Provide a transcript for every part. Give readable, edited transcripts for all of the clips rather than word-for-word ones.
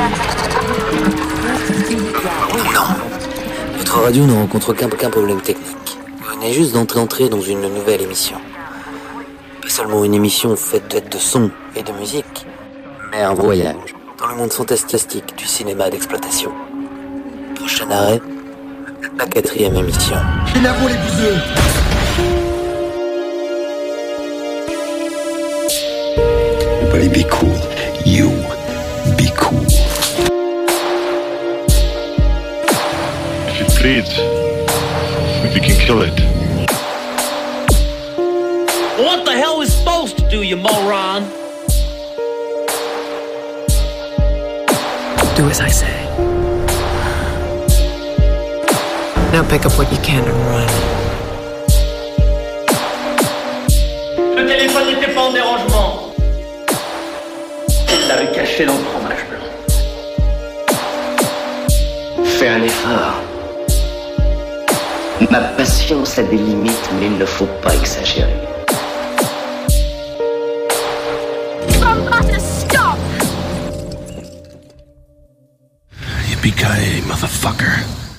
Non. Votre radio ne rencontre aucun problème technique. Vous venez juste d'entrer dans une nouvelle émission. Pas seulement une émission faite de sons et de musique, mais un voyage dans le monde fantastique du cinéma d'exploitation. Prochain arrêt, la 4e émission. Énervons les bouseux. Everybody be cool. You be cool. If it bleeds, we can kill it. What the hell is supposed to do, you moron? Do as I say. Now pick up what you can and run. Le téléphone n'était pas en dérangement. Il l'avait caché dans le fromage blanc. Fais un effort. Ma patience a des limites, mais il ne faut pas exagérer. Yippee-ki-yay, motherfucker.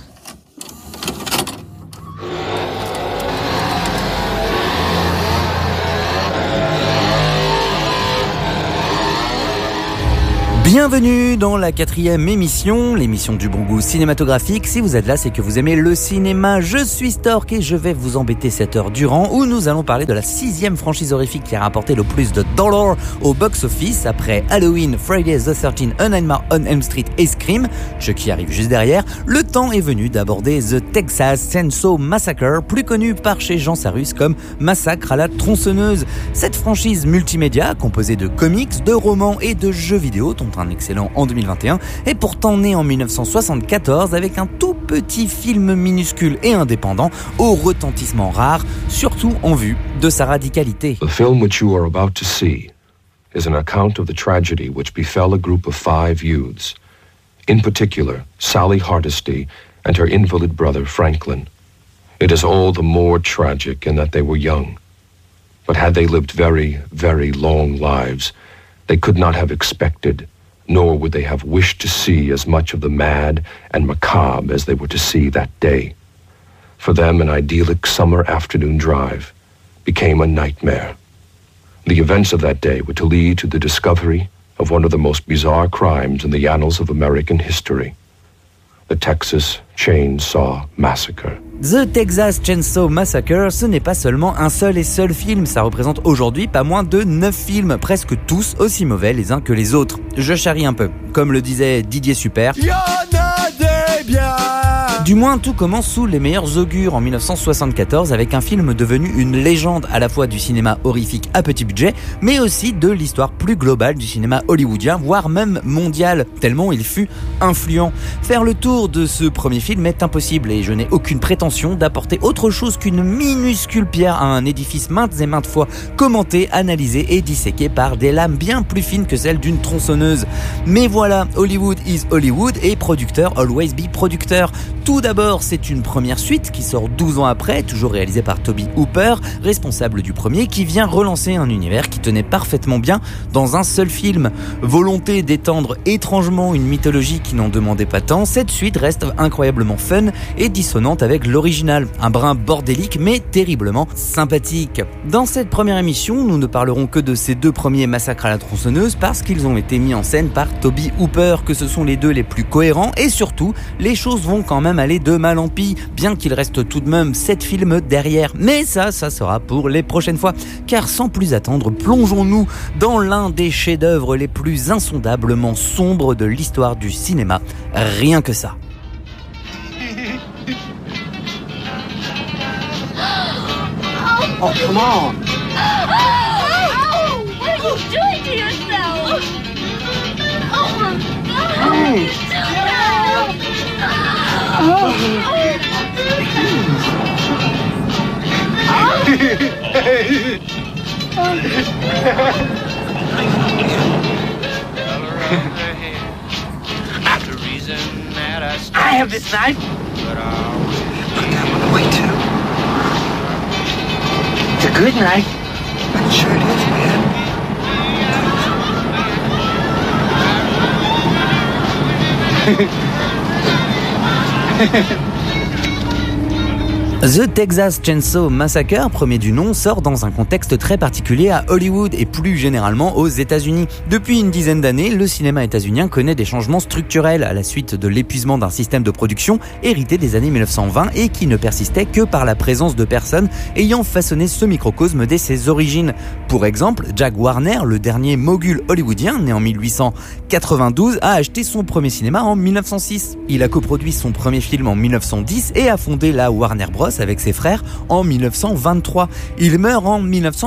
Bienvenue dans la 4e émission, l'émission du bon goût cinématographique. Si vous êtes là, c'est que vous aimez le cinéma. Je suis Stork et je vais vous embêter cette heure durant où nous allons parler de la 6e franchise horrifique qui a rapporté le plus de dollars au box-office après Halloween, Friday the 13th, A Nightmare on Elm Street et Scream. Chucky arrive juste derrière. Le temps est venu d'aborder The Texas Chainsaw Massacre, plus connu par chez Jean Sarus comme Massacre à la tronçonneuse. Cette franchise multimédia, composée de comics, de romans et de jeux vidéo, dont un excellent en 2021, est pourtant né en 1974 avec un tout petit film minuscule et indépendant au retentissement rare, surtout en vue de sa radicalité. The film which you are about to see is an account of the tragedy which befell a group of 5 youths, in particular Sally Hardesty and her invalid brother Franklin. It is all the more tragic in that they were young, but had they lived very, very long lives, they could not have expected, nor would they have wished to see as much of the mad and macabre as they were to see that day. For them, an idyllic summer afternoon drive became a nightmare. The events of that day were to lead to the discovery of one of the most bizarre crimes in the annals of American history, the Texas Chainsaw Massacre. The Texas Chainsaw Massacre, ce n'est pas seulement un seul film, ça représente aujourd'hui pas moins de 9 films, presque tous aussi mauvais les uns que les autres. Je charrie un peu, comme le disait Didier Super. Y'en a des biens. Du moins, tout commence sous les meilleurs augures en 1974 avec un film devenu une légende à la fois du cinéma horrifique à petit budget, mais aussi de l'histoire plus globale du cinéma hollywoodien, voire même mondial, tellement il fut influent. Faire le tour de ce premier film est impossible et je n'ai aucune prétention d'apporter autre chose qu'une minuscule pierre à un édifice maintes et maintes fois commenté, analysé et disséqué par des lames bien plus fines que celles d'une tronçonneuse. Mais voilà, Hollywood is Hollywood et producteur always be producteur. Tout d'abord, c'est une première suite qui sort 12 ans après, toujours réalisée par Toby Hooper, responsable du premier, qui vient relancer un univers qui tenait parfaitement bien dans un seul film. Volonté d'étendre étrangement une mythologie qui n'en demandait pas tant, cette suite reste incroyablement fun et dissonante avec l'original. Un brin bordélique mais terriblement sympathique. Dans cette première émission, nous ne parlerons que de ces 2 premiers massacres à la tronçonneuse parce qu'ils ont été mis en scène par Toby Hooper, que ce sont les 2 les plus cohérents et surtout, les choses vont quand même aller de mal en pis, bien qu'il reste tout de même 7 films derrière. Mais ça sera pour les prochaines fois, car sans plus attendre, plongeons-nous dans l'un des chefs-d'œuvre les plus insondablement sombres de l'histoire du cinéma. Rien que ça. Oh, come on. Oh, what are you doing to yourself? Oh my God. Hey. I have this knife. Put that one away too. It's a good knife. It sure it is, man. The Texas Chainsaw Massacre, premier du nom, sort dans un contexte très particulier à Hollywood et plus généralement aux États-Unis. Depuis une dizaine d'années, le cinéma états-unien connaît des changements structurels à la suite de l'épuisement d'un système de production hérité des années 1920 et qui ne persistait que par la présence de personnes ayant façonné ce microcosme dès ses origines. Pour exemple, Jack Warner, le dernier mogul hollywoodien, né en 1892, a acheté son premier cinéma en 1906. Il a coproduit son premier film en 1910 et a fondé la Warner Bros. Avec ses frères en 1923. Il meurt en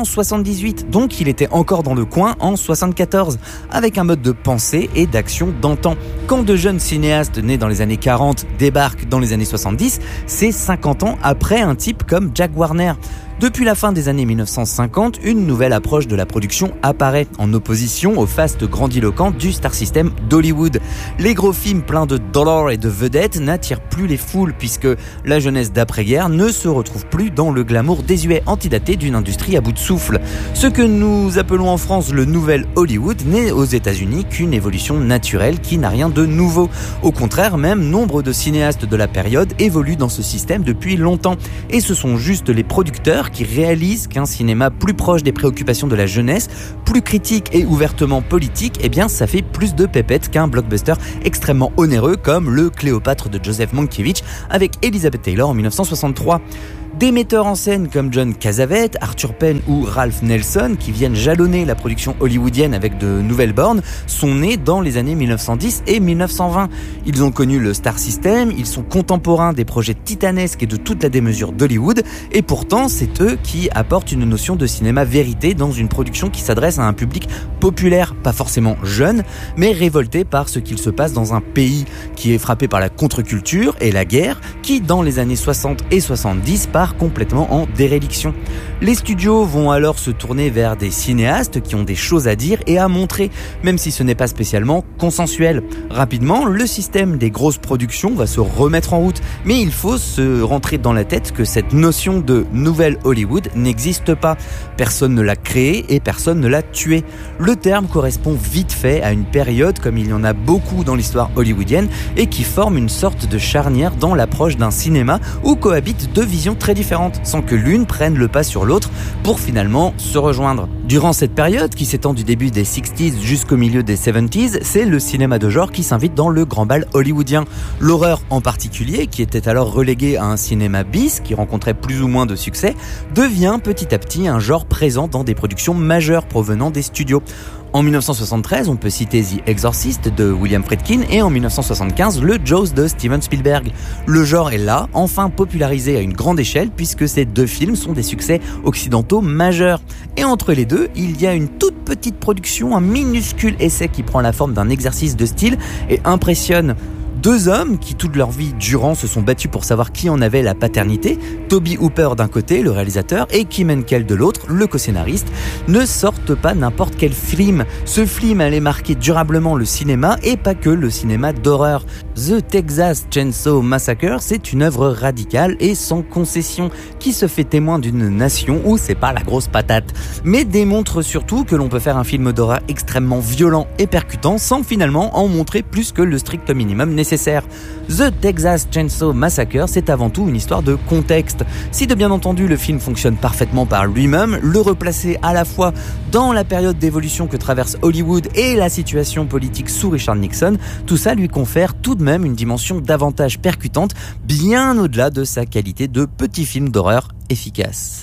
1978, donc il était encore dans le coin en 1974, avec un mode de pensée et d'action d'antan. Quand de jeunes cinéastes nés dans les années 40 débarquent dans les années 70, c'est 50 ans après un type comme Jack Warner. Depuis la fin des années 1950, une nouvelle approche de la production apparaît, en opposition au faste grandiloquent du star system d'Hollywood. Les gros films pleins de dollars et de vedettes n'attirent plus les foules puisque la jeunesse d'après-guerre ne se retrouve plus dans le glamour désuet antidaté d'une industrie à bout de souffle. Ce que nous appelons en France le nouvel Hollywood n'est aux États-Unis qu'une évolution naturelle qui n'a rien de nouveau. Au contraire, même nombre de cinéastes de la période évoluent dans ce système depuis longtemps. Et ce sont juste les producteurs qui réalisent qu'un cinéma plus proche des préoccupations de la jeunesse, plus critique et ouvertement politique, eh bien ça fait plus de pépettes qu'un blockbuster extrêmement onéreux comme le Cléopâtre de Joseph Mankiewicz avec Elizabeth Taylor en 1963. Des metteurs en scène comme John Cassavetes, Arthur Penn ou Ralph Nelson, qui viennent jalonner la production hollywoodienne avec de nouvelles bornes, sont nés dans les années 1910 et 1920. Ils ont connu le Star System, ils sont contemporains des projets titanesques et de toute la démesure d'Hollywood, et pourtant c'est eux qui apportent une notion de cinéma vérité dans une production qui s'adresse à un public populaire, pas forcément jeune, mais révolté par ce qu'il se passe dans un pays qui est frappé par la contre-culture et la guerre, qui dans les années 60 et 70 part complètement en déréliction. Les studios vont alors se tourner vers des cinéastes qui ont des choses à dire et à montrer, même si ce n'est pas spécialement consensuel. Rapidement, le système des grosses productions va se remettre en route, mais il faut se rentrer dans la tête que cette notion de nouvelle Hollywood n'existe pas. Personne ne l'a créée et personne ne l'a tuée. Le terme correspond vite fait à une période comme il y en a beaucoup dans l'histoire hollywoodienne et qui forme une sorte de charnière dans l'approche d'un cinéma où cohabitent deux visions très différentes, sans que l'une prenne le pas sur l'autre pour finalement se rejoindre. Durant cette période, qui s'étend du début des 60s jusqu'au milieu des 70s, c'est le cinéma de genre qui s'invite dans le grand bal hollywoodien. L'horreur en particulier, qui était alors reléguée à un cinéma bis, qui rencontrait plus ou moins de succès, devient petit à petit un genre présent dans des productions majeures provenant des studios. En 1973, on peut citer The Exorcist de William Friedkin et en 1975, le Jaws de Steven Spielberg. Le genre est là, enfin popularisé à une grande échelle puisque ces deux films sont des succès occidentaux majeurs. Et entre les deux, il y a une toute petite production, un minuscule essai qui prend la forme d'un exercice de style et impressionne. Deux hommes qui toute leur vie durant se sont battus pour savoir qui en avait la paternité, Tobe Hooper d'un côté, le réalisateur, et Kim Henkel de l'autre, le co-scénariste, ne sortent pas n'importe quel film. Ce film allait marquer durablement le cinéma et pas que le cinéma d'horreur. The Texas Chainsaw Massacre, c'est une œuvre radicale et sans concession qui se fait témoin d'une nation où c'est pas la grosse patate, mais démontre surtout que l'on peut faire un film d'horreur extrêmement violent et percutant sans finalement en montrer plus que le strict minimum nécessaire. The Texas Chainsaw Massacre, c'est avant tout une histoire de contexte. Si de bien entendu le film fonctionne parfaitement par lui-même, le replacer à la fois dans la période d'évolution que traverse Hollywood et la situation politique sous Richard Nixon, tout ça lui confère tout de même une dimension davantage percutante, bien au-delà de sa qualité de petit film d'horreur efficace.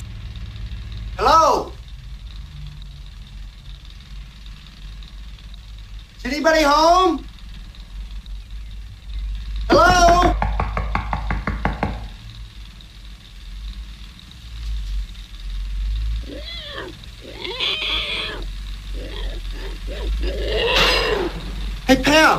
Hello? Is anybody home? Hello? Hey, Pam!